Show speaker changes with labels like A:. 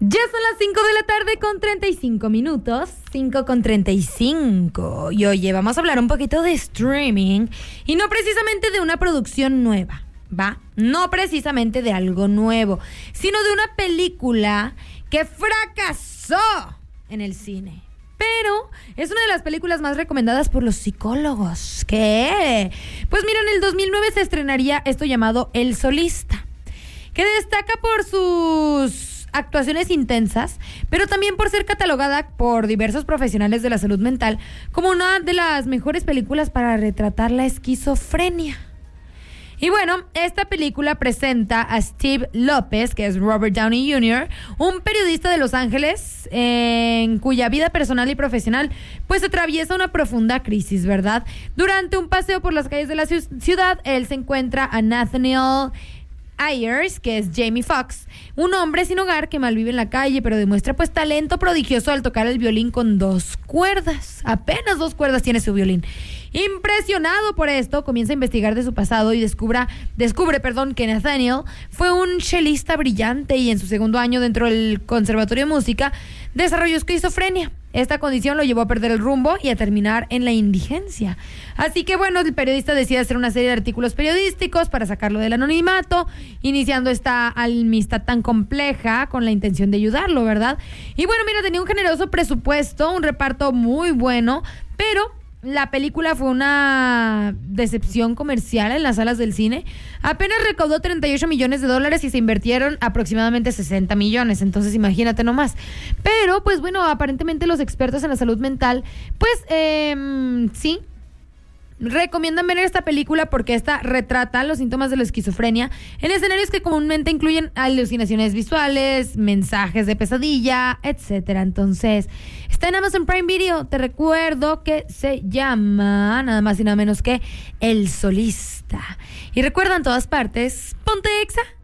A: Ya son las 5 de la tarde con 35 minutos, 5 con 35. Y oye, vamos a hablar un poquito de streaming y no precisamente de una producción nueva, ¿va? No precisamente de algo nuevo, sino de una película que fracasó en el cine. Pero es una de las películas más recomendadas por los psicólogos. ¿Qué? Pues mira, en el 2009 se estrenaría esto llamado El Solista, que destaca por sus actuaciones intensas, pero también por ser catalogada por diversos profesionales de la salud mental como una de las mejores películas para retratar la esquizofrenia. Y bueno, esta película presenta a Steve López, que es Robert Downey Jr., un periodista de Los Ángeles, en cuya vida personal y profesional pues atraviesa una profunda crisis, ¿verdad? Durante un paseo por las calles de la ciudad, él se encuentra a Nathaniel Ayers, que es Jamie Foxx, un hombre sin hogar que malvive en la calle, pero demuestra pues talento prodigioso al tocar el violín con 2 cuerdas. Apenas 2 cuerdas tiene su violín. Impresionado por esto, comienza a investigar de su pasado y descubre que Nathaniel fue un chelista brillante y en su segundo año dentro del Conservatorio de Música desarrolló esquizofrenia. Esta condición lo llevó a perder el rumbo y a terminar en la indigencia. Así que bueno, el periodista decide hacer una serie de artículos periodísticos para sacarlo del anonimato, iniciando esta amistad tan compleja con la intención de ayudarlo, ¿verdad? Y bueno, mira, tenía un generoso presupuesto, un reparto muy bueno, pero la película fue una decepción comercial en las salas del cine. Apenas recaudó $38 millones y se invirtieron aproximadamente 60 millones. Entonces imagínate nomás. Pero pues bueno, aparentemente los expertos en la salud mental pues sí recomiendan ver esta película porque esta retrata los síntomas de la esquizofrenia en escenarios que comúnmente incluyen alucinaciones visuales, mensajes de pesadilla, etcétera. Entonces, está en Amazon Prime Video. Te recuerdo que se llama nada más y nada menos que El Solista. Y recuerda, en todas partes, ponte Exa.